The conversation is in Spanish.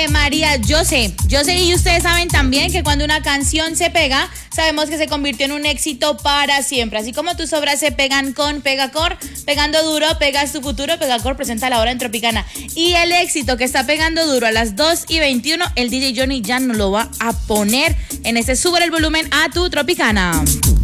María José. Y ustedes saben también que cuando una canción se pega, sabemos que se convirtió en un éxito para siempre. Así como tus obras se pegan con Pegacor, pegando duro, pegas tu futuro. Pegacor presenta la hora en Tropicana. Y el éxito que está pegando duro a las 2:21, el DJ Johnny ya no lo va a poner en este Sube el volumen a tu Tropicana.